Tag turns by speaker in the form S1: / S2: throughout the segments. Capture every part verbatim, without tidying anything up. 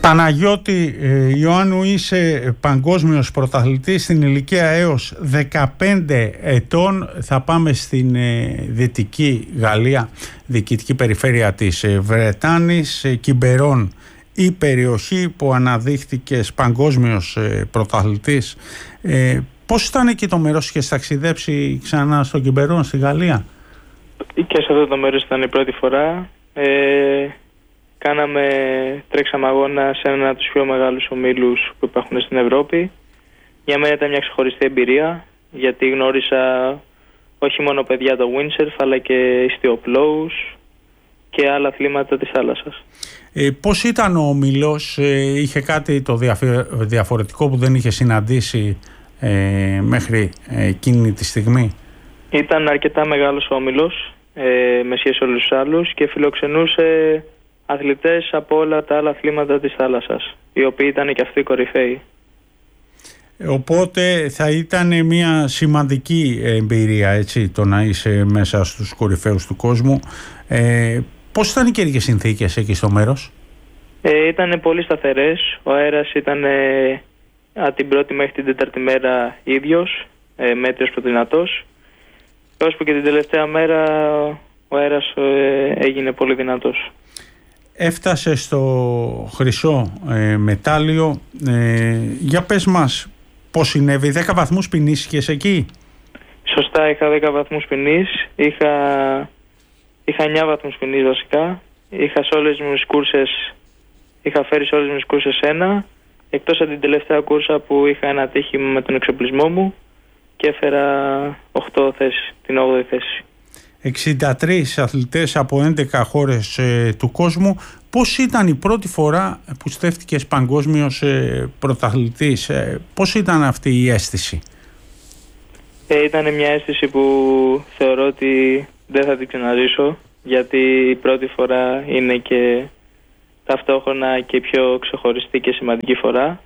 S1: Παναγιώτη ε, Ιωάννου, είσαι παγκόσμιος πρωταθλητής στην ηλικία έως δεκαπέντε ετών. Θα πάμε στην ε, Δυτική Γαλλία, διοικητική περιφέρεια της ε, Βρετάνης, ε, Quiberon, η περιοχή που αναδείχθηκες παγκόσμιος ε, πρωταθλητής. Ε, πώς ήταν εκεί το μέρος, είχες ταξιδέψει ξανά στο Quiberon στη Γαλλία?
S2: Και σε αυτό το μέρος ήταν η πρώτη φορά. Ε, κάναμε, τρέξαμε αγώνα σε ένα από τους πιο μεγάλους ομίλους που υπάρχουν στην Ευρώπη. Για μένα ήταν μια ξεχωριστή εμπειρία, γιατί γνώρισα όχι μόνο παιδιά το windsurf, αλλά και ιστιοπλόους και άλλα αθλήματα της θάλασσας.
S1: Ε, πώς ήταν ο όμιλος, ε, είχε κάτι το διαφορετικό που δεν είχε συναντήσει ε, μέχρι εκείνη τη στιγμή?
S2: Ήταν αρκετά μεγάλος όμιλος, ε, με σχέση με όλους τους άλλους, και φιλοξενούσε αθλητές από όλα τα άλλα αθλήματα της θάλασσας, οι οποίοι ήταν και αυτοί κορυφαίοι.
S1: Οπότε θα ήταν μια σημαντική εμπειρία, έτσι, το να είσαι μέσα στους κορυφαίους του κόσμου. Ε, πώς ήταν οι καιρικές συνθήκες εκεί στο μέρος?
S2: Ε, ήταν πολύ σταθερές. Ο αέρας ήταν ε, από την πρώτη μέχρι την τέταρτη μέρα ίδιος, ε, μέτριος προδυνατός. Ώσπου και την τελευταία μέρα ο αέρας ε, έγινε πολύ δυνατός.
S1: Έφτασε στο χρυσό ε, μετάλλιο. Ε, για πες μας πώς συνέβη, δέκα βαθμούς ποινής είχες εκεί?
S2: Σωστά, είχα δέκα βαθμούς ποινής. Είχα, είχα εννιά βαθμούς ποινής βασικά. Είχα σε όλες μου τις κούρσες, είχα φέρει σε όλες μου τις κούρσες ένα, εκτός από την τελευταία κούρσα που είχα ένα ατύχημα με τον εξοπλισμό μου και έφερα οκτώ θέσεις, την όγδοη θέση.
S1: εξήντα τρεις αθλητές από έντεκα χώρες ε, του κόσμου. Πώς ήταν η πρώτη φορά που στέφτηκες παγκόσμιος ε, πρωταθλητής? Ε, πώς ήταν αυτή η αίσθηση?
S2: Ε, ήταν μια αίσθηση που θεωρώ ότι δεν θα την ξαναζήσω, γιατί η πρώτη φορά είναι και ταυτόχρονα και πιο ξεχωριστή και σημαντική φορά.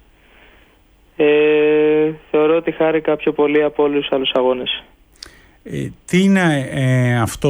S2: Ε, θεωρώ ότι χάρηκα πιο πολύ από όλους τους άλλους αγώνες.
S1: Ε, τι είναι ε, αυτό